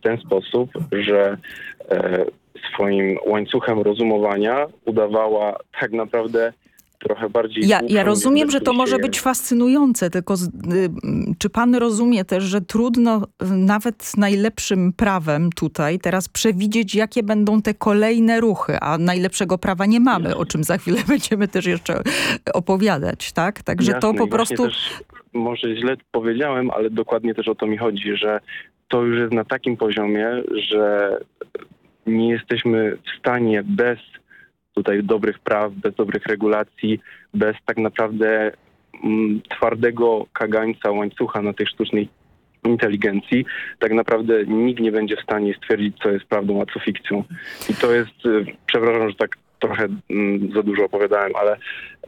ten sposób, że swoim łańcuchem rozumowania udawała tak naprawdę trochę bardziej... Ja rozumiem, że to może być fascynujące, tylko czy pan rozumie też, że trudno nawet najlepszym prawem tutaj teraz przewidzieć, jakie będą te kolejne ruchy, a najlepszego prawa nie mamy, o czym za chwilę będziemy też jeszcze opowiadać, tak? Także jasne, to po prostu... Też, może źle powiedziałem, ale dokładnie też o to mi chodzi, że to już jest na takim poziomie, że nie jesteśmy w stanie bez tutaj dobrych praw, bez dobrych regulacji, bez tak naprawdę twardego kagańca, łańcucha na tej sztucznej inteligencji, tak naprawdę nikt nie będzie w stanie stwierdzić, co jest prawdą, a co fikcją. I to jest, przepraszam, że tak trochę za dużo opowiadałem, ale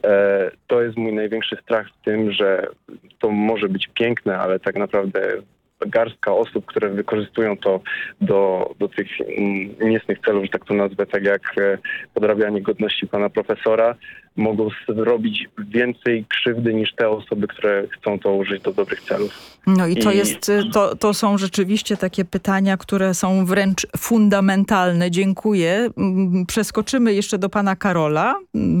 to jest mój największy strach w tym, że to może być piękne, ale tak naprawdę garstka osób, które wykorzystują to do tych niecnych celów, że tak to nazwę, tak jak podrabianie godności pana profesora, mogą zrobić więcej krzywdy niż te osoby, które chcą to użyć do dobrych celów. No i to są rzeczywiście takie pytania, które są wręcz fundamentalne. Dziękuję. Przeskoczymy jeszcze do pana Karola.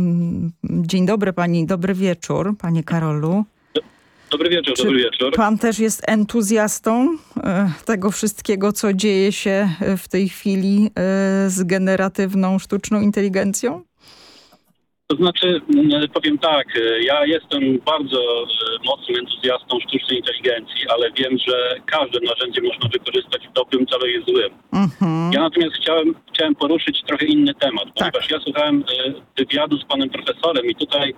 Dzień dobry pani, dobry wieczór, panie Karolu. Dobry wieczór, dobry wieczór. Pan też jest entuzjastą tego wszystkiego, co dzieje się w tej chwili z generatywną sztuczną inteligencją? To znaczy, powiem tak, ja jestem bardzo mocnym entuzjastą sztucznej inteligencji, ale wiem, że każde narzędzie można wykorzystać w dobrym celu i złym. Ja natomiast chciałem poruszyć trochę inny temat, ponieważ ja słuchałem wywiadu z panem profesorem i tutaj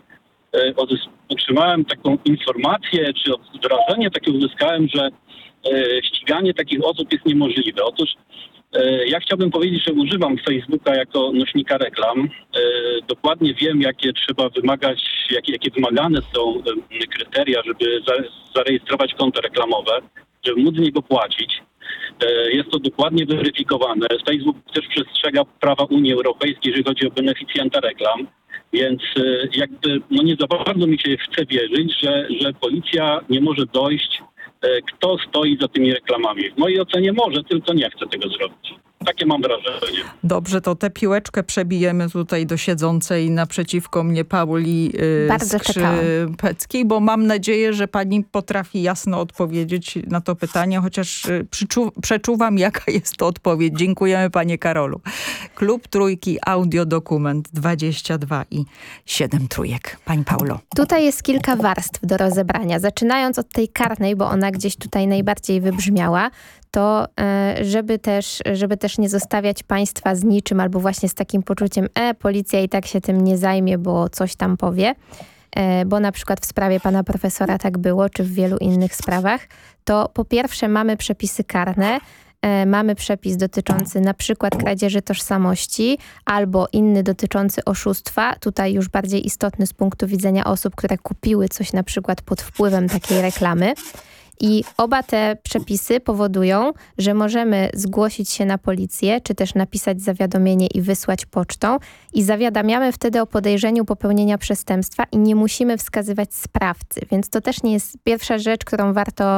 otrzymałem taką informację, czy wrażenie takie uzyskałem, że ściganie takich osób jest niemożliwe. Otóż ja chciałbym powiedzieć, że używam Facebooka jako nośnika reklam. Dokładnie wiem, jakie trzeba wymagać, jakie wymagane są kryteria, żeby zarejestrować konto reklamowe, żeby móc z niego płacić. Jest to dokładnie weryfikowane. Facebook też przestrzega prawa Unii Europejskiej, jeżeli chodzi o beneficjenta reklam. Więc jakby nie za bardzo mi się chce wierzyć, że policja nie może dojść, kto stoi za tymi reklamami. W mojej ocenie może, tylko nie chce tego zrobić. Takie mam wrażenie. Dobrze, to tę piłeczkę przebijemy tutaj do siedzącej naprzeciwko mnie Pauli Skrzypeckiej, bo mam nadzieję, że pani potrafi jasno odpowiedzieć na to pytanie, chociaż przeczuwam, jaka jest to odpowiedź. Dziękujemy panie Karolu. Klub Trójki, audiodokument 22 i 7 trójek. Pani Paulo. Tutaj jest kilka warstw do rozebrania. Zaczynając od tej karnej, bo ona gdzieś tutaj najbardziej wybrzmiała, to żeby też nie zostawiać państwa z niczym albo właśnie z takim poczuciem, policja i tak się tym nie zajmie, bo coś tam powie, bo na przykład w sprawie pana profesora tak było, czy w wielu innych sprawach, to po pierwsze mamy przepisy karne, mamy przepis dotyczący na przykład kradzieży tożsamości albo inny dotyczący oszustwa. Tutaj już bardziej istotny z punktu widzenia osób, które kupiły coś na przykład pod wpływem takiej reklamy. I oba te przepisy powodują, że możemy zgłosić się na policję, czy też napisać zawiadomienie i wysłać pocztą i zawiadamiamy wtedy o podejrzeniu popełnienia przestępstwa i nie musimy wskazywać sprawcy. Więc to też nie jest pierwsza rzecz, którą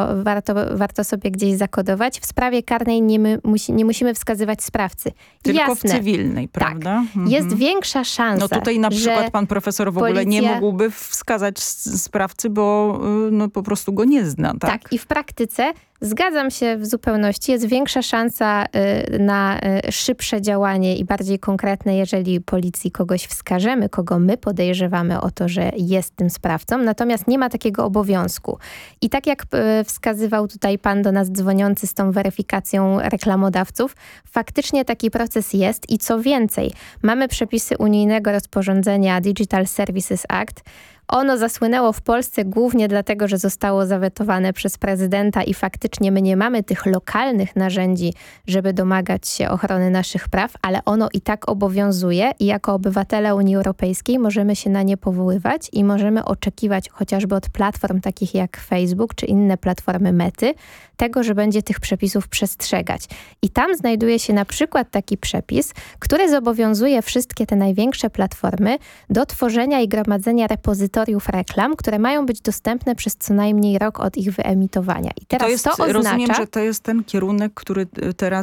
warto sobie gdzieś zakodować. W sprawie karnej nie musimy wskazywać sprawcy. Tylko jasne, w cywilnej, prawda? Tak. Jest większa szansa, no tutaj na przykład pan profesor w ogóle nie mógłby wskazać sprawcy, bo po prostu go nie zna, tak? Tak. I w praktyce zgadzam się w zupełności. Jest większa szansa na szybsze działanie i bardziej konkretne, jeżeli policji kogoś wskażemy, kogo my podejrzewamy o to, że jest tym sprawcą. Natomiast nie ma takiego obowiązku. I tak jak wskazywał tutaj pan do nas dzwoniący z tą weryfikacją reklamodawców, faktycznie taki proces jest i co więcej, mamy przepisy unijnego rozporządzenia Digital Services Act. Ono zasłynęło w Polsce głównie dlatego, że zostało zawetowane przez prezydenta i faktycznie my nie mamy tych lokalnych narzędzi, żeby domagać się ochrony naszych praw, ale ono i tak obowiązuje i jako obywatele Unii Europejskiej możemy się na nie powoływać i możemy oczekiwać chociażby od platform takich jak Facebook czy inne platformy Mety, tego, że będzie tych przepisów przestrzegać. I tam znajduje się na przykład taki przepis, który zobowiązuje wszystkie te największe platformy do tworzenia i gromadzenia repozytoriów reklam, które mają być dostępne przez co najmniej rok od ich wyemitowania. I teraz to oznacza... Rozumiem, że to jest ten kierunek, który teraz